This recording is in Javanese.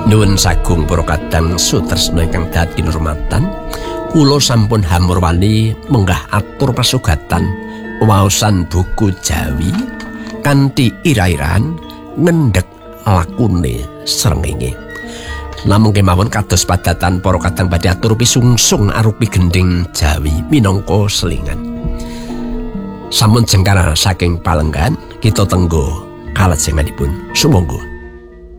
Nuwun sagung para kadang sutresna ingkang dadi nurmatan, kula sampun hamurwani menggah atur pasugatan waosan buku Jawi kanthi ira-iran ngendhek lakune srengenge. Namung kemawon kados padatan para kadang badhe atur pisungsung arupi gending Jawi minangka selingan. Sampun jengkar saking palenggan kita tenggo kalajenganipun. Sumangga.